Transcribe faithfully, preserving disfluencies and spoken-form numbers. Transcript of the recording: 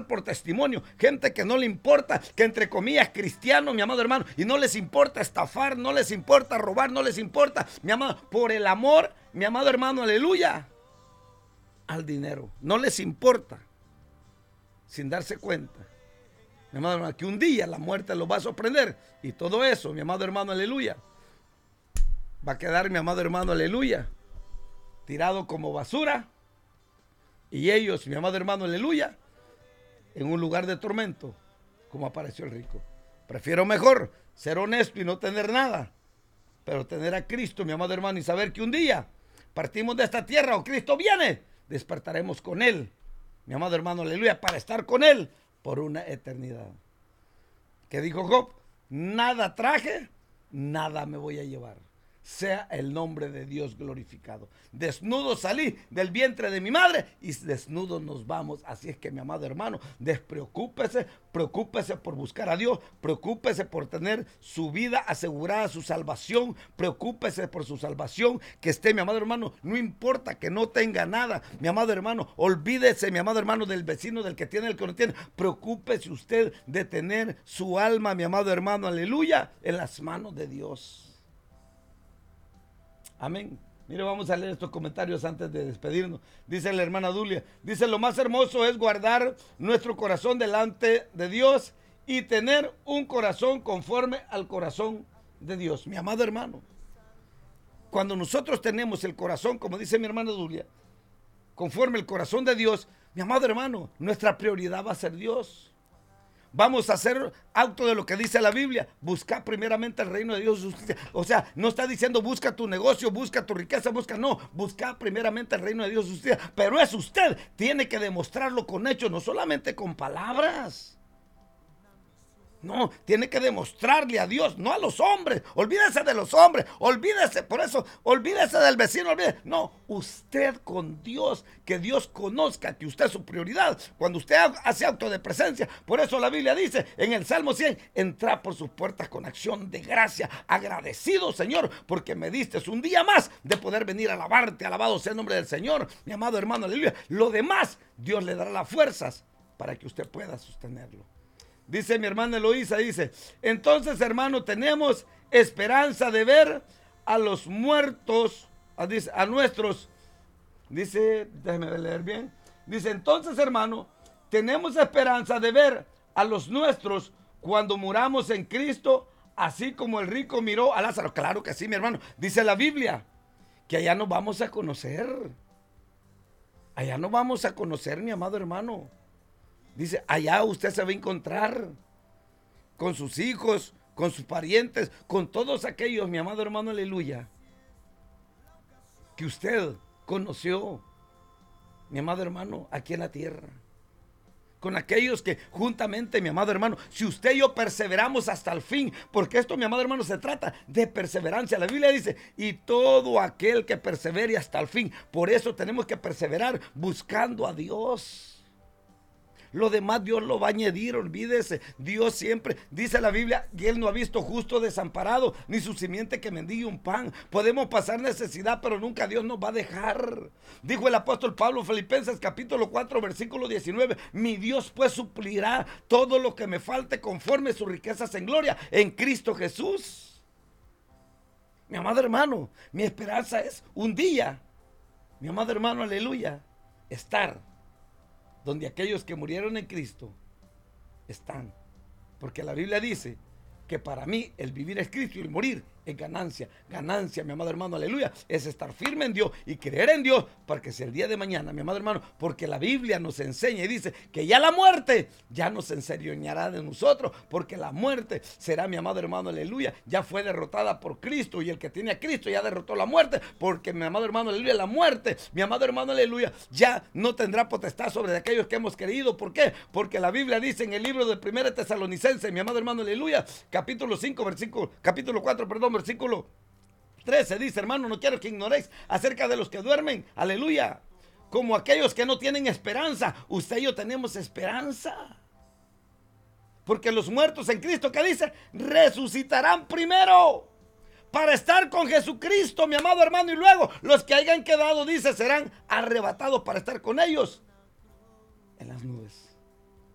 dar por testimonio. Gente que no le importa, que entre comillas cristianos, mi amado hermano, y no les importa estafar, no les importa robar, no les importa, mi amado, por el amor, mi amado hermano, aleluya, al dinero. No les importa, sin darse cuenta, mi amado hermano, que un día la muerte los va a sorprender. Y todo eso, mi amado hermano, aleluya, va a quedar, mi amado hermano, aleluya, tirado como basura. Y ellos, mi amado hermano, aleluya, en un lugar de tormento, como apareció el rico. Prefiero mejor ser honesto y no tener nada, pero tener a Cristo, mi amado hermano, y saber que un día partimos de esta tierra o Cristo viene, despertaremos con Él, mi amado hermano, aleluya, para estar con Él por una eternidad. ¿Qué dijo Job? Nada traje, nada me voy a llevar. Sea el nombre de Dios glorificado. Desnudo salí del vientre de mi madre y desnudo nos vamos. Así es que, mi amado hermano, despreocúpese, preocúpese por buscar a Dios, preocúpese por tener su vida asegurada, su salvación, preocúpese por su salvación, que esté, mi amado hermano, no importa que no tenga nada, mi amado hermano, olvídese, mi amado hermano, del vecino, del que tiene, del que no tiene, preocúpese usted de tener su alma, mi amado hermano, aleluya, en las manos de Dios. Amén. Mire, vamos a leer estos comentarios antes de despedirnos. Dice la hermana Dulia, dice: lo más hermoso es guardar nuestro corazón delante de Dios y tener un corazón conforme al corazón de Dios. Mi amado hermano, cuando nosotros tenemos el corazón, como dice mi hermana Dulia, conforme al corazón de Dios, mi amado hermano, nuestra prioridad va a ser Dios. Vamos a hacer acto de lo que dice la Biblia. Busca primeramente el reino de Dios y su justicia. O sea, no está diciendo busca tu negocio, busca tu riqueza, busca, no. Busca primeramente el reino de Dios y su justicia. Pero es usted, tiene que demostrarlo con hechos, no solamente con palabras. No, tiene que demostrarle a Dios, no a los hombres. Olvídese de los hombres, olvídese, por eso, olvídese del vecino, olvídese. No, usted con Dios, que Dios conozca que usted es su prioridad. Cuando usted hace acto de presencia, por eso la Biblia dice en el Salmo cien, entra por sus puertas con acción de gracia, agradecido, Señor, porque me diste un día más de poder venir a alabarte. Alabado sea el nombre del Señor, mi amado hermano, aleluya. Lo demás, Dios le dará las fuerzas para que usted pueda sostenerlo. Dice mi hermana Eloísa, dice: entonces, hermano, tenemos esperanza de ver a los muertos, a, dice, a nuestros, dice, déjeme leer bien, dice: entonces, hermano, tenemos esperanza de ver a los nuestros cuando muramos en Cristo, así como el rico miró a Lázaro. Claro que sí, mi hermano, dice la Biblia, que allá nos vamos a conocer, allá nos vamos a conocer, mi amado hermano. Dice, allá usted se va a encontrar con sus hijos, con sus parientes, con todos aquellos, mi amado hermano, aleluya, que usted conoció, mi amado hermano, aquí en la tierra. Con aquellos que juntamente, mi amado hermano, si usted y yo perseveramos hasta el fin, porque esto, mi amado hermano, se trata de perseverancia. La Biblia dice, y todo aquel que persevere hasta el fin. Por eso tenemos que perseverar buscando a Dios. Lo demás Dios lo va a añadir, olvídese. Dios siempre, dice la Biblia, que Él no ha visto justo desamparado, ni su simiente que mendigue un pan. Podemos pasar necesidad, pero nunca Dios nos va a dejar. Dijo el apóstol Pablo, Filipenses capítulo cuatro, versículo diecinueve, mi Dios pues suplirá todo lo que me falte conforme sus riquezas en gloria en Cristo Jesús. Mi amado hermano, mi esperanza es un día, mi amado hermano, aleluya, estar donde aquellos que murieron en Cristo están. Porque la Biblia dice que para mí el vivir es Cristo y el morir es ganancia. Ganancia, mi amado hermano, aleluya, es estar firme en Dios y creer en Dios para que sea el día de mañana, mi amado hermano, porque la Biblia nos enseña y dice que ya la muerte ya nos enseñará de nosotros, porque la muerte será, mi amado hermano, aleluya, ya fue derrotada por Cristo, y el que tiene a Cristo ya derrotó la muerte, porque mi amado hermano, aleluya, la muerte, mi amado hermano, aleluya, ya no tendrá potestad sobre aquellos que hemos creído. ¿Por qué? Porque la Biblia dice en el libro de primera Tesalonicenses, mi amado hermano, aleluya, capítulo cinco, versículo, capítulo cuatro, perdón, versículo trece, dice, hermano, no quiero que ignoréis acerca de los que duermen, aleluya, como aquellos que no tienen esperanza. Usted y yo tenemos esperanza, porque los muertos en Cristo, ¿qué dice? Resucitarán primero para estar con Jesucristo, mi amado hermano, y luego los que hayan quedado, dice, serán arrebatados para estar con ellos en las nubes.